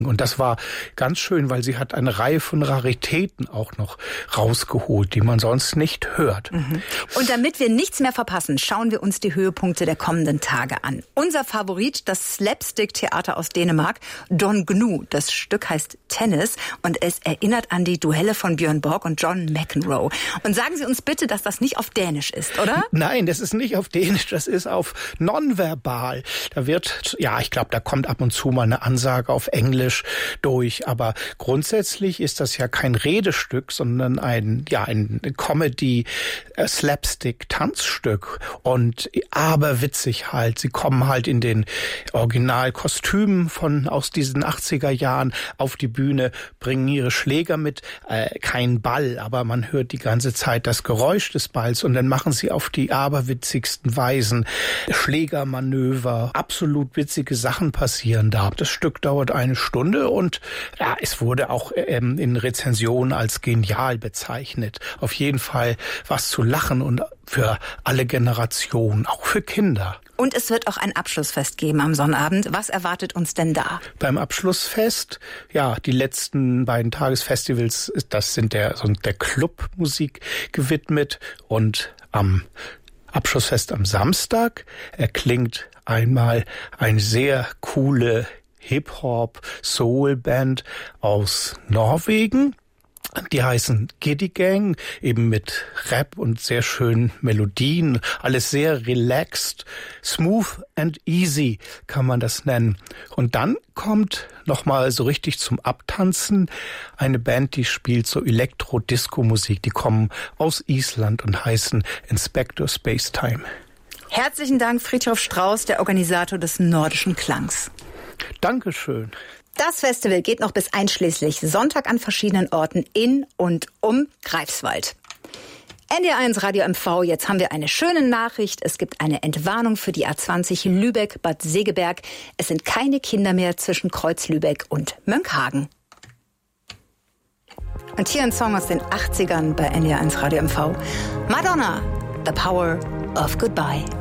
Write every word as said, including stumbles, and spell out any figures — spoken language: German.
Und das war ganz schön, weil sie hat eine Reihe von Raritäten auch noch rausgeholt, die man sonst nicht hört. Mhm. Und damit wir nichts mehr verpassen, schauen wir uns die Höhepunkte der kommenden Tage an. Unser Favorit, das Slapstick-Theater aus Dänemark, Don Gnu. Das Stück heißt Tennis und es erinnert an die Duelle von Björn Borg und John McEnroe. Und sagen Sie uns bitte, dass das nicht auf Dänisch ist, oder? Nein, das ist nicht auf Dänisch, das ist auf Nonverbal. Da wird, ja, ich glaube, da kommt ab und zu mal eine Ansage auf Englisch durch, aber grundsätzlich ist das ja kein Redestück, sondern ein ja ein Comedy Slapstick Tanzstück und aber witzig halt. Sie kommen halt in den Originalkostümen von aus diesen achtziger Jahren auf die Bühne, bringen ihre Schläger mit, äh, kein Ball, aber man hört die ganze Zeit das Geräusch des Balls und dann machen sie auf die aberwitzigsten Weisen Schlägermanöver. Absolut witzige Sachen passieren da. Das Stück dauert eine Stunde. Und ja, es wurde auch ähm, in Rezensionen als genial bezeichnet. Auf jeden Fall was zu lachen und für alle Generationen, auch für Kinder. Und es wird auch ein Abschlussfest geben am Sonnabend. Was erwartet uns denn da? Beim Abschlussfest, ja, die letzten beiden Tagesfestivals, das sind der, so der Clubmusik gewidmet. Und am Abschlussfest am Samstag erklingt einmal eine sehr coole Hip-Hop-Soul-Band aus Norwegen. Die heißen Giddy Gang, eben mit Rap und sehr schönen Melodien. Alles sehr relaxed, smooth and easy kann man das nennen. Und dann kommt nochmal so richtig zum Abtanzen eine Band, die spielt so Elektro-Disco-Musik. Die kommen aus Island und heißen Inspector Spacetime. Herzlichen Dank, Fridtjof Strauß, der Organisator des Nordischen Klangs. Dankeschön. Das Festival geht noch bis einschließlich Sonntag an verschiedenen Orten in und um Greifswald. N D R eins Radio M V, jetzt haben wir eine schöne Nachricht. Es gibt eine Entwarnung für die A zwanzig Lübeck-Bad Segeberg. Es sind keine Kinder mehr zwischen Kreuz-Lübeck und Mönckehagen. Und hier ein Song aus den achtzigern bei N D R eins Radio M V. Madonna, The Power of Goodbye.